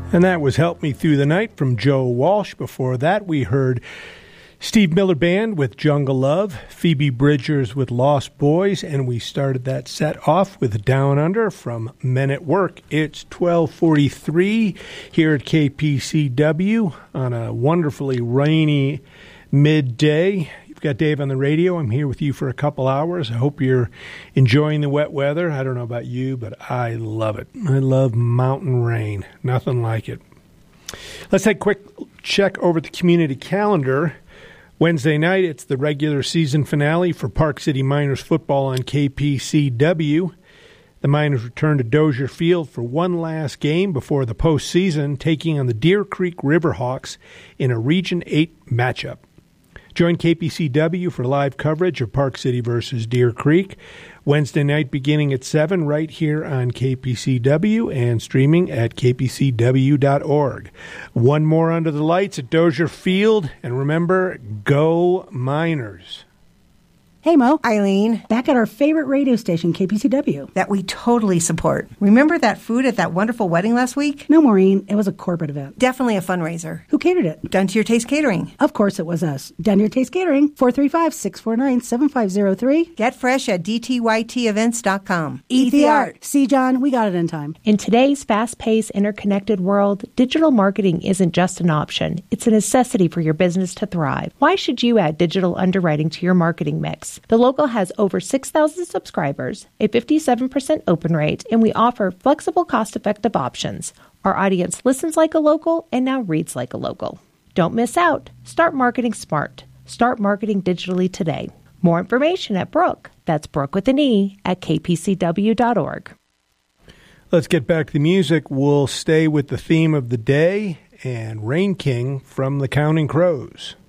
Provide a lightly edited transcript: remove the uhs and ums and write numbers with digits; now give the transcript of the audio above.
And that was Help Me Through the Night from Joe Walsh. Before that, we heard Steve Miller Band with Jungle Love, Phoebe Bridgers with Lost Boys, and we started that set off with Down Under from Men at Work. It's 12:43 here at KPCW on a wonderfully rainy midday. You've got Dave on the radio. I'm here with you for a couple hours. I hope you're enjoying the wet weather. I don't know about you, but I love it. I love mountain rain. Nothing like it. Let's take a quick check over the community calendar. Wednesday night, it's the regular season finale for Park City Miners football on KPCW. The Miners return to Dozier Field for one last game before the postseason, taking on the Deer Creek Riverhawks in a Region 8 matchup. Join KPCW for live coverage of Park City versus Deer Creek. Wednesday night beginning at 7 right here on KPCW and streaming at kpcw.org. One more under the lights at Dozier Field. And remember, go Miners. Hey, Mo. Eileen. Back at our favorite radio station, KPCW. That we totally support. Remember that food at that wonderful wedding last week? No, Maureen. It was a corporate event. Definitely a fundraiser. Who catered it? Done to Your Taste Catering. Of course it was us. Done to Your Taste Catering. 435-649-7503. Get fresh at dtytevents.com. Eat the art. See, John, we got it in time. In today's fast-paced, interconnected world, digital marketing isn't just an option. It's a necessity for your business to thrive. Why should you add digital underwriting to your marketing mix? The Local has over 6,000 subscribers, a 57% open rate, and we offer flexible, cost-effective options. Our audience listens like a local and now reads like a local. Don't miss out. Start marketing smart. Start marketing digitally today. More information at Brooke. That's Brooke with an E at kpcw.org. Let's get back to the music. We'll stay with the theme of the day and Rain King from the Counting Crows.